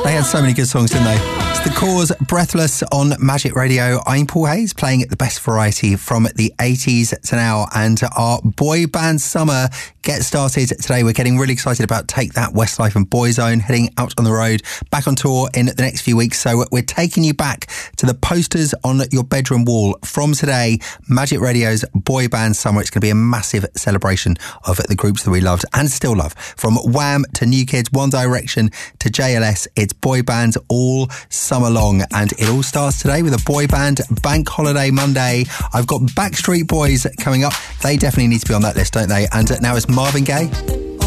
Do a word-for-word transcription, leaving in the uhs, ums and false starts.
They had so many good songs, didn't they? It's The Cause, Breathless on Magic Radio. I'm Paul Hayes, playing the best variety from the eighties to now, and our boy band summer gets started today. We're getting really excited about Take That, Westlife and Boyzone, heading out on the road, back on tour in the next few weeks. So we're taking you back to the posters on your bedroom wall from today. Magic Radio's boy band summer. It's going to be a massive celebration of the groups that we loved and still love. From Wham to New Kids, One Direction to J L S, it's boy bands all summer long, and it all starts today with a boy band bank holiday Monday. I've got Backstreet Boys coming up. They definitely need to be on that list, don't they? And now it's Marvin Gaye.